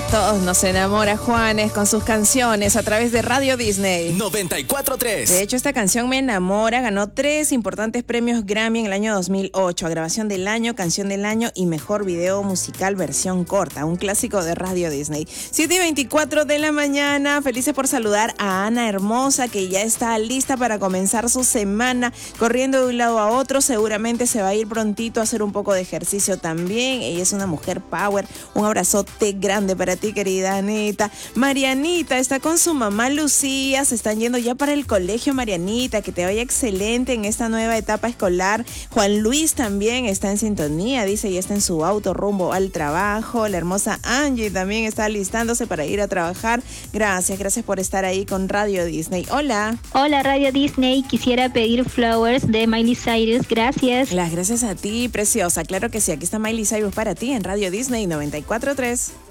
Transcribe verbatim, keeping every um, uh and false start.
todos nos enamora Juanes con sus canciones a través de Radio Disney noventa y cuatro punto tres. De hecho, esta canción Me Enamora ganó tres importantes premios Grammy en el año dos mil ocho, a Grabación del Año, Canción del Año y Mejor Video Musical Versión Corta, un clásico de Radio Disney. siete y veinticuatro de la mañana, felices por saludar a Ana Hermosa, que ya está lista para comenzar su semana, corriendo de un lado a otro. Seguramente se va a ir prontito a hacer un poco de ejercicio también. Ella es una mujer power. Un abrazote grande para ti, querida Anita. Marianita está con su mamá Lucía, se están yendo ya para el colegio. Marianita, que te vaya excelente en esta nueva etapa escolar. Juan Luis también está en sintonía, dice, ya está en su auto rumbo al trabajo. La hermosa Angie también está alistándose para ir a trabajar. Gracias, gracias por estar ahí con Radio Disney. Hola. Hola Radio Disney, quisiera pedir Flowers de Miley Cyrus, gracias. Las gracias a ti, preciosa. Claro que sí, aquí está Miley Cyrus para ti en Radio Disney noventa y cuatro punto tres.